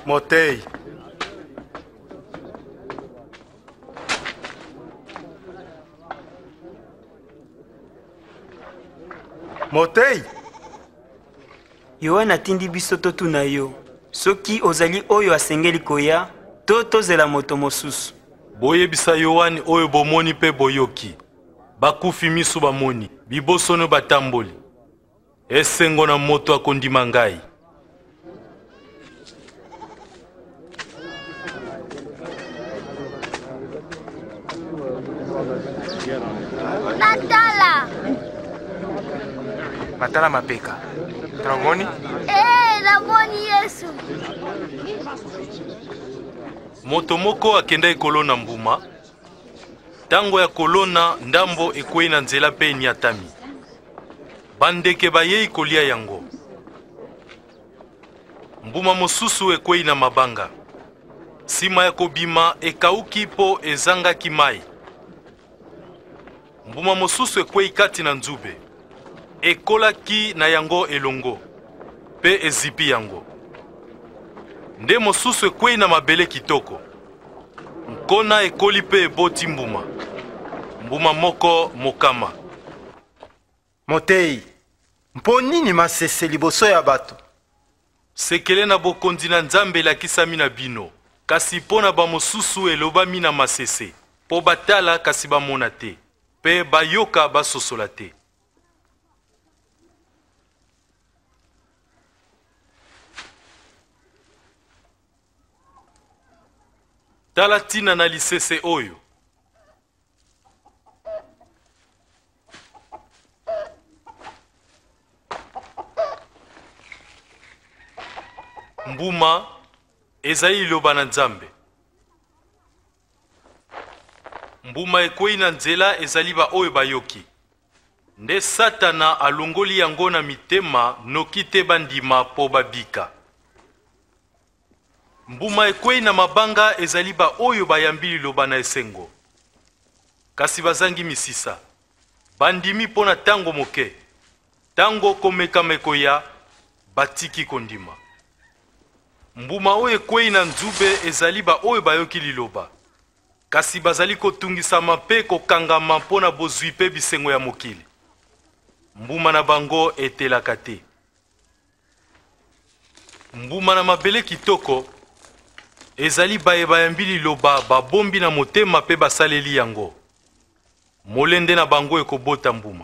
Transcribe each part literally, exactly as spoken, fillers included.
Motei. Motei. Yohana atindi biso totuna yo soki ozali oyo asengeli koya to tozela moto mosusu. Boyebisa Yohani oyo bomoni pe boyoki. Bakufi misu bamoni, bibosono batamboli. Esengo na moto akondima ngai. Natala. Matala mapeka. Tromoni? Eh, namoni Yesu. Moto moko akenda ekolona mbuma. Tango ya kolona ndambo ekwei na nzela pe niatami. Bandeke bayei kolia yango. Mbuma mosusu ekwei na mabanga. Sima ya kobima ekauki po ezangaki mai. Mbuma mosusu ekwei kati na nzube. Ekolaki na yango elongo. Pe ezipi yango. Nde mosusu ekwei na mabele kitoko. Nkona ekoli pe eboti mbuma. Mbuma moko mokama. Motei. Mpo nini masese liboso ya bato? Sekele na bokonzi na Nzambe elakisami na bino. Kasi po na bamosusu elobami na masese. Po batala kasi bamona te. Pe bayoka basosola te. Tala tina na lisese oyo. Mbuma ezali liloba na Nzambe. Mbuma ekwei na nzela ezali ba oyo bayoki. Nde Satana alongoli yango na mitema noki te bandima po babika. Mbuma ekwei na mabanga ezali ba oyo bayambi liloba na esengo. Kasi bazangi misisa. Bandimi pona tango moke. Tango komeka mekoya batiki kondima. Mbuma oyo ekwei na nzube ezali ba oyo bayoki liloba. Kasi bazali kotungisama pe kokangama pona bozwi pe bisengo ya mokili. Mbuma na bango etelaka te. Mbuma na mabele kitoko ezali baye bayambi liloba babombi na motema pe basaleli yango. Molende na bango ekobota mbuma.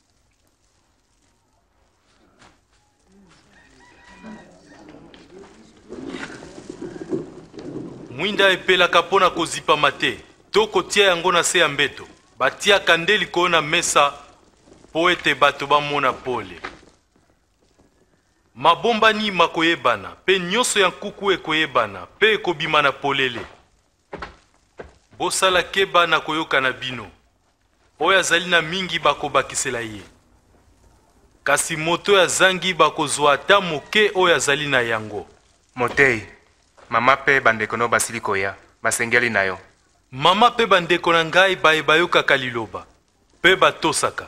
Mwinda epelaka pona kozipa mate, to kotia yango na se ya mbeto. Batia kandeli ko na mesa po ete bato bamona pole. Mabomba ni makoyebana, pe nyonso ya nkuku ekoyebana, pe ekobima na polele. Bosala keba na koyoka na bino. Oyo azali na mingi bakobakisela ye. Kasi moto ya zangi bakozwa ata moke oyo azali na yango. Motei. Mama pe bandeko no basili koya. Basengeli na yo. Mama pe bandeko na ngai baye bayokaka liloba. Pe batosaka.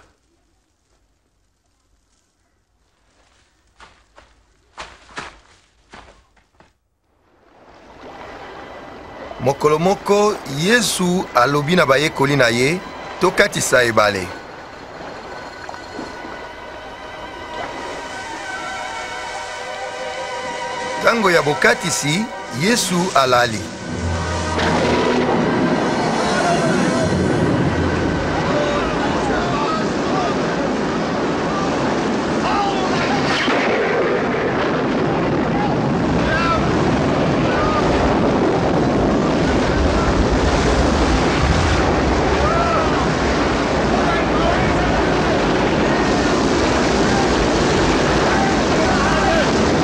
Mokolo moko Yesu alobi na bayekoli na ye tokatisa ebale. Tango ya bokatisi Yesu alali.